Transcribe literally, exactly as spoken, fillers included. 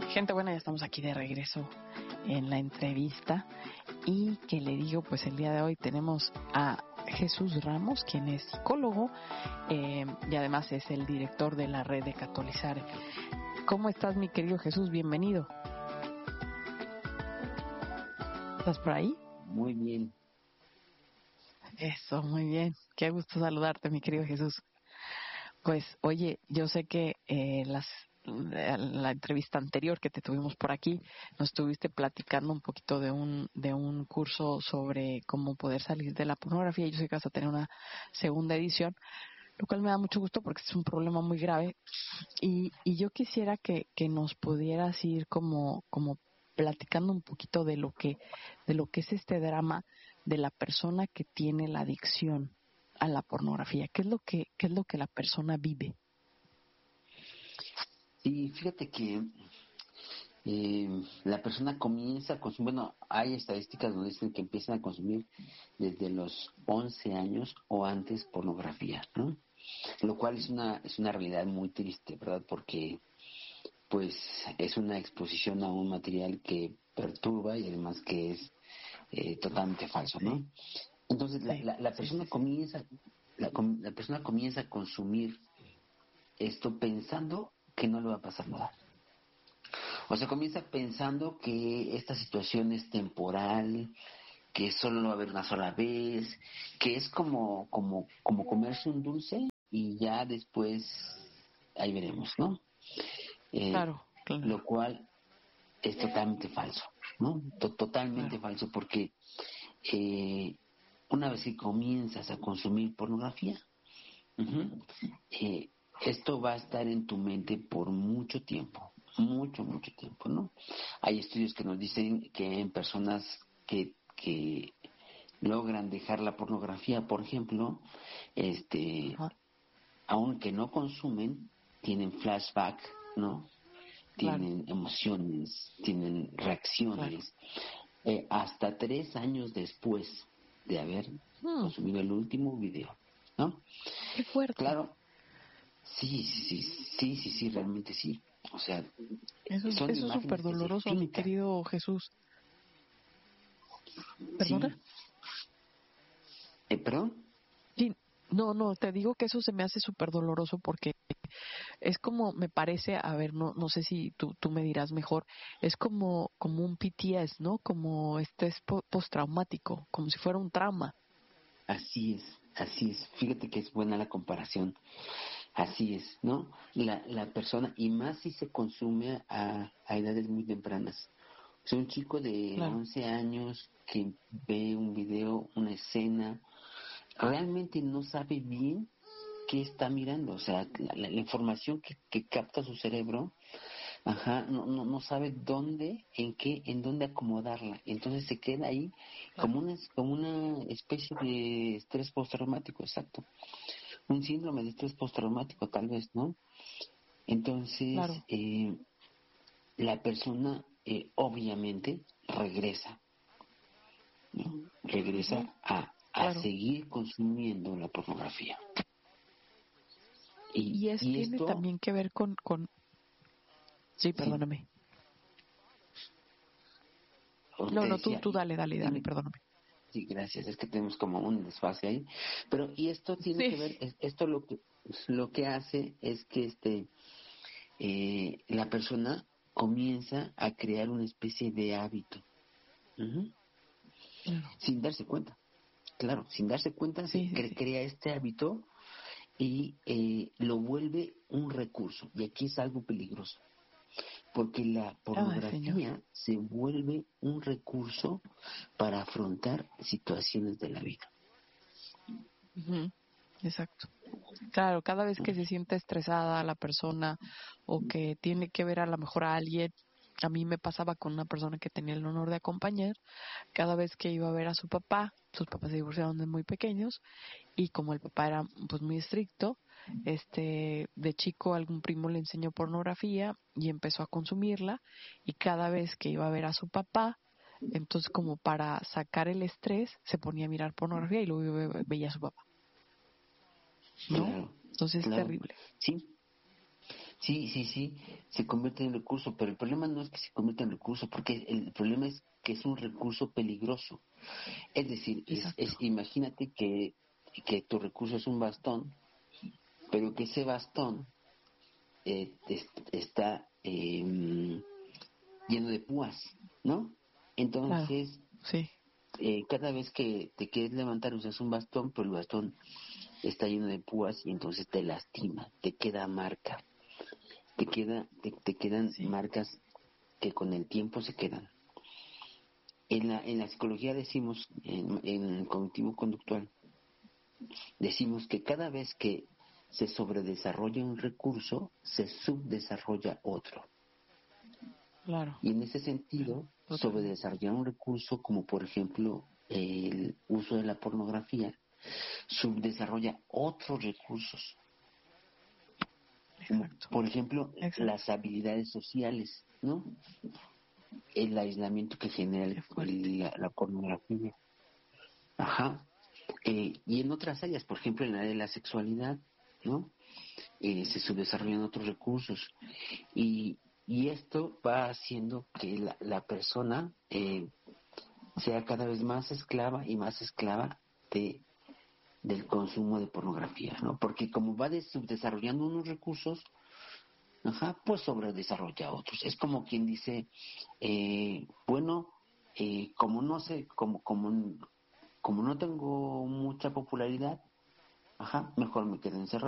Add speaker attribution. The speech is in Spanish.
Speaker 1: Gente buena, ya estamos aquí de regreso en la entrevista y que le digo, pues el día de hoy tenemos a Jesús Ramos, quien es psicólogo eh, y además es el director de la red de Catolizar. ¿Cómo estás, mi querido Jesús? Bienvenido. ¿Estás por ahí?
Speaker 2: Muy bien.
Speaker 1: Eso, muy bien. Qué gusto saludarte, mi querido Jesús. Pues, oye, yo sé que eh, las la entrevista anterior que te tuvimos por aquí, nos estuviste platicando un poquito de un de un curso sobre cómo poder salir de la pornografía. Yo sé que vas a tener una segunda edición, lo cual me da mucho gusto porque es un problema muy grave y, y yo quisiera que, que nos pudieras ir como como platicando un poquito de lo que de lo que es este drama de la persona que tiene la adicción a la pornografía. ¿Qué es lo que qué es lo que la persona vive?
Speaker 2: Sí, fíjate que eh, la persona comienza a consumir, bueno, hay estadísticas donde dicen que empiezan a consumir desde los once años o antes pornografía, ¿no? Lo cual es una es una realidad muy triste, ¿verdad? Porque pues es una exposición a un material que perturba y además que es eh, totalmente falso, ¿no? Entonces la,
Speaker 1: Sí,
Speaker 2: la, la
Speaker 1: sí,
Speaker 2: persona
Speaker 1: sí, sí.
Speaker 2: comienza la, la persona comienza a consumir esto pensando que no le va a pasar nada. O sea, comienza pensando que esta situación es temporal, que solo lo va a haber una sola vez, que es como, como, como comerse un dulce y ya después ahí veremos, ¿no? Eh,
Speaker 1: Claro, claro,
Speaker 2: lo cual es totalmente falso, ¿no? To- totalmente
Speaker 1: claro.
Speaker 2: falso porque eh, una vez que comienzas a consumir pornografía, uh-huh, eh, esto va a estar en tu mente por mucho tiempo, mucho, mucho tiempo, ¿no? Hay estudios que nos dicen que en personas que, que logran dejar la pornografía, por ejemplo, este,
Speaker 1: Ajá,
Speaker 2: aunque no consumen, tienen flashback, ¿no?
Speaker 1: claro,
Speaker 2: Tienen emociones, tienen
Speaker 1: claro.
Speaker 2: reacciones, eh, hasta tres años después de haber
Speaker 1: Hmm,
Speaker 2: consumido el último video, ¿no?
Speaker 1: qué fuerte.
Speaker 2: Claro, sí, sí, sí, sí, sí, sí, realmente sí. O sea,
Speaker 1: Eso es,
Speaker 2: son
Speaker 1: eso es súper
Speaker 2: imágenes que se
Speaker 1: doloroso, mi
Speaker 2: fincan.
Speaker 1: querido Jesús. ¿Perdona?
Speaker 2: Sí, eh, perdón.
Speaker 1: Sí, no, no, te digo que eso se me hace súper doloroso porque es como, me parece, a ver, no, no sé si tú, tú me dirás mejor, es como, como un P T S, ¿no? Como este es po- postraumático, como si fuera un trauma.
Speaker 2: Así es, así es. Fíjate que es buena la comparación. Así es, ¿no? La, la persona, y más si se consume a, a edades muy tempranas. O sea, un chico de
Speaker 1: Claro,
Speaker 2: once años que ve un video, una escena, realmente no sabe bien qué está mirando. O sea, la, la- la información que, que capta su cerebro, ajá, no, no, no sabe dónde, en qué, en dónde acomodarla. Entonces se queda ahí
Speaker 1: claro.
Speaker 2: como una, como una especie de estrés postraumático, exacto. Un síndrome de estrés postraumático, tal vez, ¿no? Entonces,
Speaker 1: Claro.
Speaker 2: eh, la persona eh, obviamente regresa, ¿no?
Speaker 1: Ujú,
Speaker 2: Regresa a, a
Speaker 1: claro.
Speaker 2: seguir consumiendo la pornografía. Y,
Speaker 1: Y es
Speaker 2: y
Speaker 1: tiene
Speaker 2: esto,
Speaker 1: también que ver con, con... Sí,
Speaker 2: sí,
Speaker 1: perdóname.
Speaker 2: como
Speaker 1: No,
Speaker 2: te
Speaker 1: no, tú,
Speaker 2: decía,
Speaker 1: tú
Speaker 2: y,
Speaker 1: dale, dale, dale,
Speaker 2: dime,
Speaker 1: perdóname.
Speaker 2: sí, gracias, es que tenemos como un desfase ahí, pero y esto tiene
Speaker 1: Sí.
Speaker 2: que ver, es- esto lo que lo que hace es que este eh, la persona comienza a crear una especie de hábito, ujú,
Speaker 1: Claro.
Speaker 2: sin darse cuenta. Claro, sin darse cuenta se
Speaker 1: Sí, sí,
Speaker 2: cre-
Speaker 1: sí.
Speaker 2: crea este hábito y eh, lo vuelve un recurso. Y aquí es algo peligroso, porque la
Speaker 1: Ay, señor.
Speaker 2: pornografía se vuelve un recurso para afrontar situaciones de la vida.
Speaker 1: Ujú, exacto. Claro, cada vez que se siente estresada la persona o que tiene que ver a lo mejor a alguien, a mí me pasaba con una persona que tenía el honor de acompañar, cada vez que iba a ver a su papá, sus papás se divorciaron de muy pequeños y como el papá era pues muy estricto, este de chico algún primo le enseñó pornografía y empezó a consumirla y cada vez que iba a ver a su papá, entonces como para sacar el estrés se ponía a mirar pornografía y luego ve- veía a su papá, ¿no?
Speaker 2: Claro,
Speaker 1: Entonces es
Speaker 2: claro,
Speaker 1: terrible.
Speaker 2: sí. Sí, sí, sí, se convierte en recurso, pero el problema no es que se convierta en recurso, porque el problema es que es un recurso peligroso. Es decir, es,
Speaker 1: Exacto.
Speaker 2: es imagínate que, que tu recurso es un bastón, pero que ese bastón eh, es- está eh, lleno de púas, ¿no?
Speaker 1: Claro.
Speaker 2: Entonces,
Speaker 1: Sí.
Speaker 2: eh, cada vez que te quieres levantar usas un bastón, pero el bastón está lleno de púas y entonces te lastima, te queda marca, te queda, te, te quedan
Speaker 1: Sí.
Speaker 2: marcas que con el tiempo se quedan. En la, en la psicología decimos, en, en cognitivo conductual, decimos que cada vez que se sobredesarrolla un recurso, se subdesarrolla otro.
Speaker 1: Claro.
Speaker 2: Y en ese
Speaker 1: Claro.
Speaker 2: sentido,
Speaker 1: Totalmente.
Speaker 2: sobredesarrollar un recurso como por ejemplo el uso de la pornografía, subdesarrolla otros recursos, como
Speaker 1: Exacto.
Speaker 2: por ejemplo
Speaker 1: Exacto.
Speaker 2: las habilidades sociales, ¿no? El aislamiento que genera
Speaker 1: Qué
Speaker 2: el-
Speaker 1: fuerte.
Speaker 2: el- la, la pornografía. Ajá. Eh, y en otras áreas, por ejemplo, en la de la sexualidad, ¿no? Eh, se subdesarrollan otros recursos. Y, y esto va haciendo que la, la persona eh, sea cada vez más esclava y más esclava de, del consumo de pornografía, ¿no? Porque como va des- subdesarrollando unos recursos, ajá, pues sobredesarrolla otros. Es como quien dice, eh, bueno, eh, como no sé, como, como, como no tengo mucha popularidad, ajá, mejor me quedo encerrado.